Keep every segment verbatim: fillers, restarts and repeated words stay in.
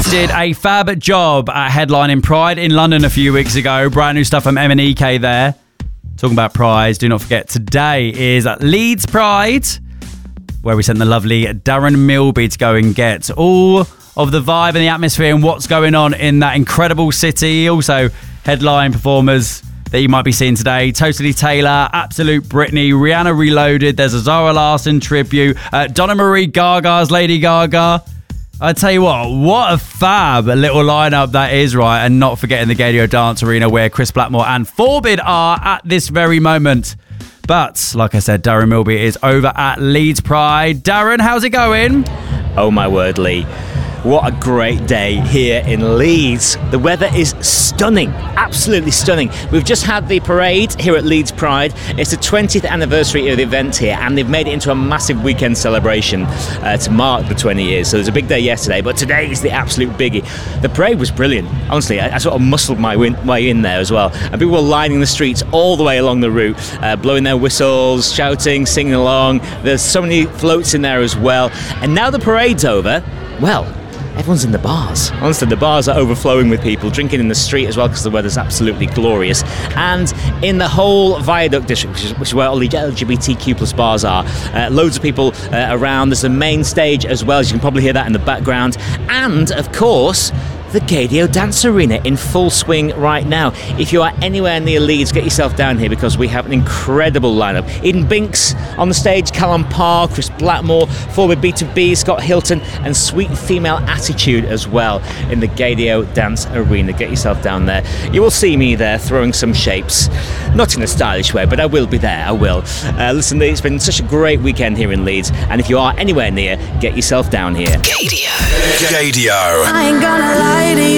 did a fab job at headlining Pride in London a few weeks ago. Brand new stuff from M and E K there. Talking about Pride, do not forget today is Leeds Pride, where we sent the lovely Darren Milby to go and get all of the vibe and the atmosphere and what's going on in that incredible city. Also, headline performers that you might be seeing today: Totally Taylor, Absolute Britney, Rihanna Reloaded, there's a Zara Larsson tribute, uh, Donna Marie Gaga's Lady Gaga. I tell you what, what a fab little lineup that is, right? And not forgetting the Gaydio Dance Arena where Chris Blackmore and Forbid are at this very moment. But, like I said, Darren Milby is over at Leeds Pride. Darren, how's it going? Oh my word, Lee. What a great day here in Leeds. The weather is stunning, absolutely stunning. We've just had the parade here at Leeds Pride. It's the twentieth anniversary of the event here, and they've made it into a massive weekend celebration uh, to mark the twenty years. So there's a big day yesterday, but today is the absolute biggie. The parade was brilliant. Honestly, I, I sort of muscled my way in there as well. And people were lining the streets all the way along the route, uh, blowing their whistles, shouting, singing along. There's so many floats in there as well. And now the parade's over, well, everyone's in the bars. Honestly, the bars are overflowing with people drinking in the street as well because the weather's absolutely glorious. And in the whole Viaduct district, which is, which is where all the L G B T Q plus bars are, uh, loads of people uh, around. There's a main stage as well, as you can probably hear that in the background. And, of course, the Gaydio Dance Arena in full swing right now. If you are anywhere near Leeds, get yourself down here because we have an incredible lineup. Eden Binks on the stage, Callum Parr, Chris Blackmore, Forward B two B, Scott Hilton, and Sweet Female Attitude as well in the Gaydio Dance Arena. Get yourself down there. You will see me there throwing some shapes. Not in a stylish way, but I will be there, I will. Uh, listen, it's been such a great weekend here in Leeds, and if you are anywhere near, get yourself down here. Gaydio. Gaydio. I ain't gonna lie to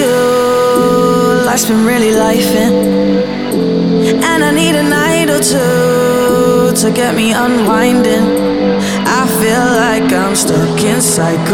you, life's been really lifing, and I need a night or two to get me unwinding. I feel like I'm stuck in cycle.